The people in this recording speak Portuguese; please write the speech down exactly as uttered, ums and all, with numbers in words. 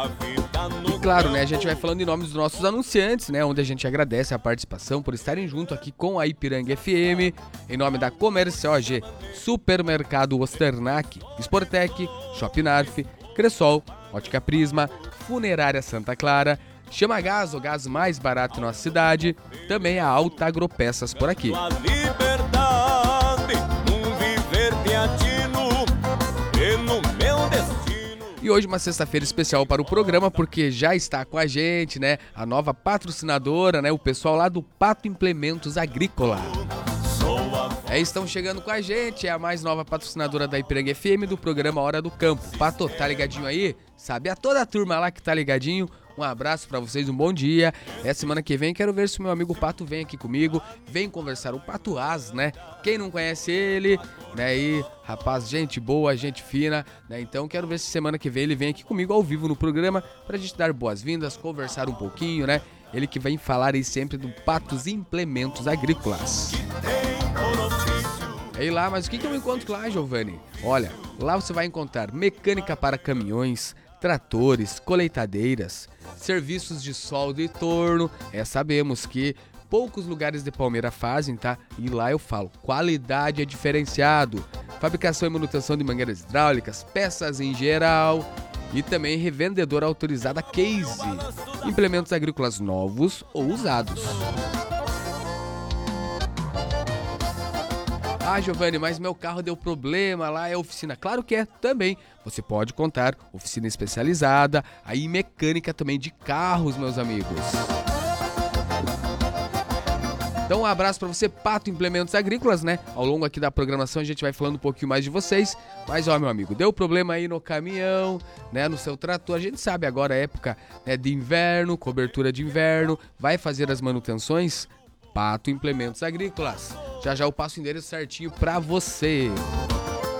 E claro, né, a gente vai falando em nome dos nossos anunciantes, né, onde a gente agradece a participação por estarem junto aqui com a Ipiranga F M, em nome da Comercial A G, Supermercado Osternac, Sportec, Shopping Narf, Cressol, Ótica Prisma, Funerária Santa Clara, Chama Gás, o gás mais barato na nossa cidade, também a Alta Agropeças por aqui. E hoje uma sexta-feira especial para o programa, porque já está com a gente, né, a nova patrocinadora, né, o pessoal lá do Pato Implementos Agrícola. É, estão chegando com a gente, é a mais nova patrocinadora da Ipiranga F M do programa Hora do Campo. Pato, tá ligadinho aí? Sabe, a toda a turma lá que tá ligadinho, um abraço pra vocês, um bom dia. Essa semana que vem quero ver se o meu amigo Pato vem aqui comigo, vem conversar, o Pato As, né? Quem não conhece ele, né, aí, rapaz, gente boa, gente fina, né? Então quero ver se semana que vem ele vem aqui comigo ao vivo no programa pra gente dar boas-vindas, conversar um pouquinho, né? Ele que vem falar aí sempre do Patos Implementos Agrícolas. E lá, mas o que, que eu encontro lá, Giovanni? Olha, lá você vai encontrar mecânica para caminhões, tratores, colheitadeiras, serviços de solda e torno. É, sabemos que poucos lugares de Palmeira fazem, tá? E lá eu falo, qualidade é diferenciado. Fabricação e manutenção de mangueiras hidráulicas, peças em geral. E também revendedora autorizada Case. Implementos agrícolas novos ou usados. Ah, Giovanni, mas meu carro deu problema, lá é oficina. Claro que é, também. Você pode contar oficina especializada, aí mecânica também de carros, meus amigos. Então um abraço para você, Pato Implementos Agrícolas, né? Ao longo aqui da programação a gente vai falando um pouquinho mais de vocês. Mas ó, meu amigo, deu problema aí no caminhão, né? No seu trator. A gente sabe agora é época, né, de inverno, cobertura de inverno. Vai fazer as manutenções? Pato Implementos Agrícolas. Já já eu passo o endereço certinho pra você.